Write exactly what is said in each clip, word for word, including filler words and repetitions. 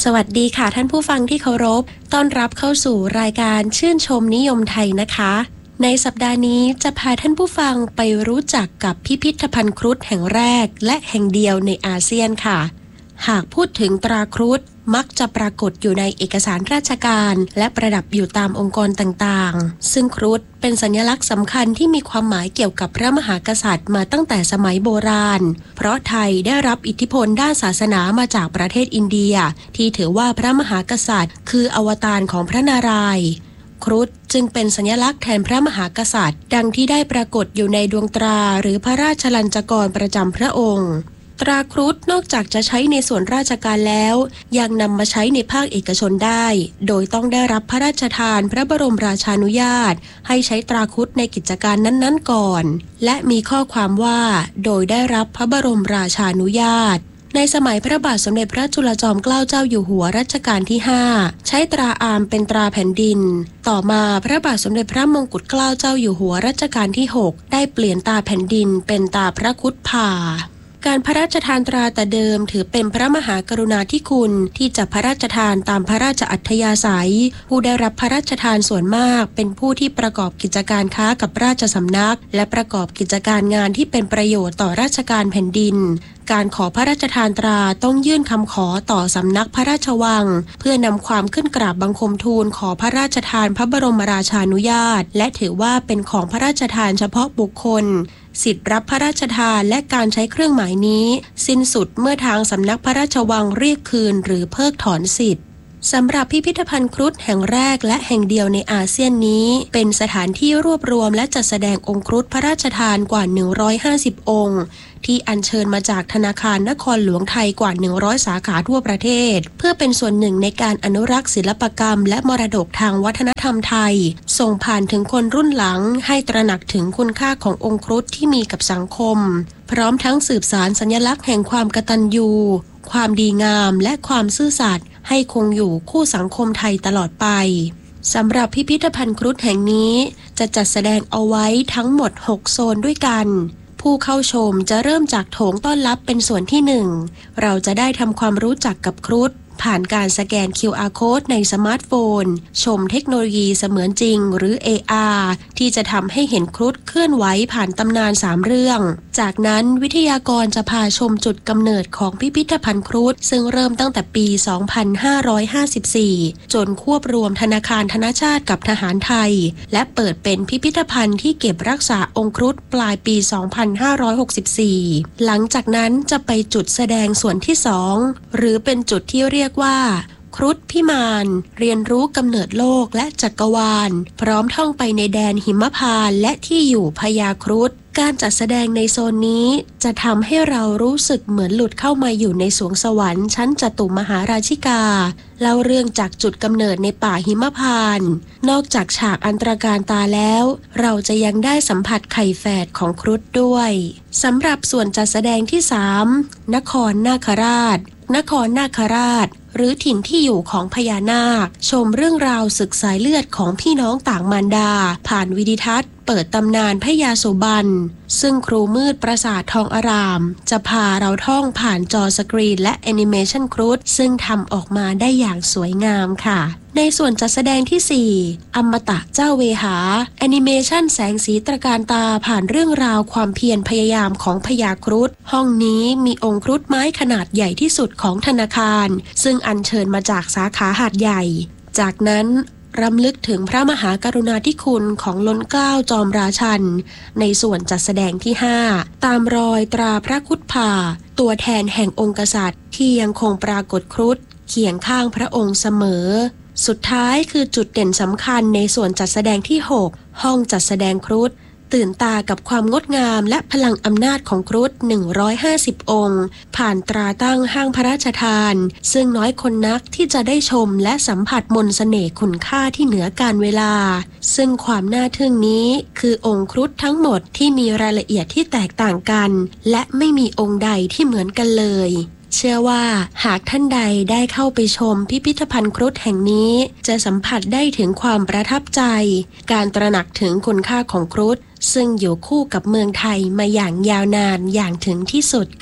สวัสดีค่ะท่านผู้ฟังที่เคารพต้อนรับเข้าสู่รายการชื่นชมนิยมไทยนะคะในสัปดาห์นี้จะพาท่านผู้ฟังไปรู้จักกับพิพิธภัณฑ์ครุฑแห่งแรกและแห่งเดียวในอาเซียนค่ะหากพูดถึงตราครุฑมักจะปรากฏอยู่ในเอกสารราชการและประดับอยู่ตามองค์กรต่างๆซึ่งครุฑเป็นสัญลักษณ์สำคัญที่มีความหมายเกี่ยวกับพระมหากษัตริย์มาตั้งแต่สมัยโบราณเพราะไทยได้รับอิทธิพลด้านศาสนามาจากประเทศอินเดียที่ถือว่าพระมหากษัตริย์คืออวตารของพระนารายณ์ครุฑจึงเป็นสัญลักษณ์แทนพระมหากษัตริย์ดังที่ได้ปรากฏอยู่ในดวงตราหรือพระราชลัญจกรประจำพระองค์ตราครุฑนอกจากจะใช้ในส่วนราชการแล้วยังนำมาใช้ในภาคเอกชนได้โดยต้องได้รับพระราชทานพระบรมราชานุญาตให้ใช้ตราครุฑในกิจการนั้นๆก่อนและมีข้อความว่าโดยได้รับพระบรมราชานุญาตในสมัยพระบาทสมเด็จพระจุลจอมเกล้าเจ้าอยู่หัวรัชกาลที่ห้าใช้ตราอามเป็นตราแผ่นดินต่อมาพระบาทสมเด็จพระมงกุฎเกล้าเจ้าอยู่หัวรัชกาลที่หกได้เปลี่ยนตราแผ่นดินเป็นตราพระครุฑผ่าการพระราชทานตราแต่เดิมถือเป็นพระมหากรุณาธิคุณที่จะพระราชทานตามพระราชอัธยาศัยผู้ได้รับพระราชทานส่วนมากเป็นผู้ที่ประกอบกิจการค้ากับราชสำนักและประกอบกิจการงานที่เป็นประโยชน์ต่อราชการแผ่นดินการขอพระราชทานตราต้องยื่นคำขอต่อสำนักพระราชวังเพื่อนำความขึ้นกราบบังคมทูลขอพระราชทานพระบรมราชานุญาตและถือว่าเป็นของพระราชทานเฉพาะบุคคลสิทธิ์รับพระราชทานและการใช้เครื่องหมายนี้สิ้นสุดเมื่อทางสำนักพระราชวังเรียกคืนหรือเพิกถอนสิทธิ์สำหรับพิพิธภัณฑ์ครุฑแห่งแรกและแห่งเดียวในอาเซียนนี้เป็นสถานที่รวบรวมและจัดแสดงองค์ครุฑพระราชทานกว่าหนึ่งร้อยห้าสิบองค์ที่อัญเชิญมาจากธนาคารนครหลวงไทยกว่าหนึ่งร้อยสาขาทั่วประเทศเพื่อเป็นส่วนหนึ่งในการอนุรักษ์ศิลปกรรมและมรดกทางวัฒนธรรมไทยส่งผ่านถึงคนรุ่นหลังให้ตระหนักถึงคุณค่าขององค์ครุฑที่มีกับสังคมพร้อมทั้งสืบสานสัญลักษณ์แห่งความกตัญญูความดีงามและความซื่อสัตย์ให้คงอยู่คู่สังคมไทยตลอดไปสำหรับพิพิธภัณฑ์ครุฑแห่งนี้จะจัดแสดงเอาไว้ทั้งหมดหกโซนด้วยกันผู้เข้าชมจะเริ่มจากโถงต้อนรับเป็นส่วนที่หนึ่งเราจะได้ทำความรู้จักกับครุฑผ่านการสแกน คิว อาร์ Code ในสมาร์ทโฟนชมเทคโนโลยีเสมือนจริงหรือ เอ อาร์ ที่จะทำให้เห็นครุฑเคลื่อนไหวผ่านตำนานสามเรื่องจากนั้นวิทยากรจะพาชมจุดกำเนิดของพิพิธภัณฑ์ครุฑซึ่งเริ่มตั้งแต่ปี สองพันห้าร้อยห้าสิบสี่ จนควบรวมธนาคารธนชาติกับทหารไทยและเปิดเป็นพิพิธภัณฑ์ที่เก็บรักษาองค์ครุฑปลายปี สองพันห้าร้อยหกสิบสี่ หลังจากนั้นจะไปจุดแสดงส่วนที่สองหรือเป็นจุดที่เรียกว่าครุฑพิมานเรียนรู้กำเนิดโลกและจักรวาลพร้อมท่องไปในแดนหิมพานต์และที่อยู่พญาครุฑการจัดแสดงในโซนนี้จะทำให้เรารู้สึกเหมือนหลุดเข้ามาอยู่ในสวงสวรรค์ชั้นจตุมหาราชิกาเล่าเรื่องจากจุดกำเนิดในป่าหิมพานต์นอกจากฉากอันตรการตาแล้วเราจะยังได้สัมผัสไข่แฝดของครุฑด้วยสำหรับส่วนจัดแสดงที่สามนครนาคราชนครนาคราชหรือถิ่นที่อยู่ของพญานาคชมเรื่องราวศึกสายเลือดของพี่น้องต่างมารดาผ่านวิดิทัศน์เปิดตำนานพญาสุบรรณซึ่งครูมืดปราสาททองอารามจะพาเราท่องผ่านจอสกรีนและแอนิเมชันครุฑซึ่งทำออกมาได้อย่างสวยงามค่ะในส่วนจัดแสดงที่สี่อมตะเจ้าเวหาแอนิเมชันแสงสีตระการตาผ่านเรื่องราวความเพียรพยายามของพญาครุฑห้องนี้มีองค์ครุฑไม้ขนาดใหญ่ที่สุดของธนาคารซึ่งอัญเชิญมาจากสาขาหาดใหญ่จากนั้นรำลึกถึงพระมหากรุณาธิคุณของล้นเกล้าจอมราชันในส่วนจัดแสดงที่ห้าตามรอยตราพระครุฑผ่าตัวแทนแห่งองค์กษัตริย์ที่ยังคงปรากฏครุฑเคียงข้างพระองค์เสมอสุดท้ายคือจุดเด่นสำคัญในส่วนจัดแสดงที่หกห้องจัดแสดงครุฑตื่นตากับความงดงามและพลังอำนาจของครุฑหนึ่งร้อยห้าสิบองค์ผ่านตราตั้งห้างพระราชทานซึ่งน้อยคนนักที่จะได้ชมและสัมผัสมนต์เสน่ห์คุณค่าที่เหนือการเวลาซึ่งความน่าทึ่งนี้คือองค์ครุฑทั้งหมดที่มีรายละเอียดที่แตกต่างกันและไม่มีองค์ใดที่เหมือนกันเลยเชื่อว่าหากท่านใดได้เข้าไปชมพิพิธภัณฑ์ครุฑแห่งนี้จะสัมผัสได้ถึงความประทับใจการตระหนักถึงคุณค่าของครุฑซึ่งอยู่คู่กับเมืองไทยมาอย่างยาวนานอย่างถึงที่สุดค่ะ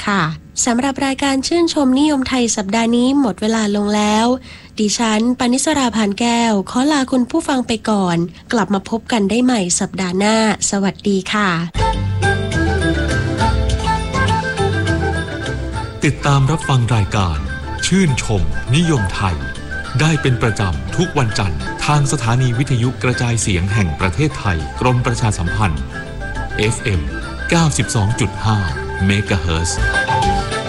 สำหรับรายการชื่นชมนิยมไทยสัปดาห์นี้หมดเวลาลงแล้วดิฉันปณิสราพานแก้วขอลาคุณผู้ฟังไปก่อนกลับมาพบกันได้ใหม่สัปดาห์หน้าสวัสดีค่ะติดตามรับฟังรายการชื่นชมนิยมไทยได้เป็นประจำทุกวันจันทร์ทางสถานีวิทยุกระจายเสียงแห่งประเทศไทยกรมประชาสัมพันธ์ เอฟ เอ็ม เก้าสิบสองจุดห้า เมกะเฮิรตซ์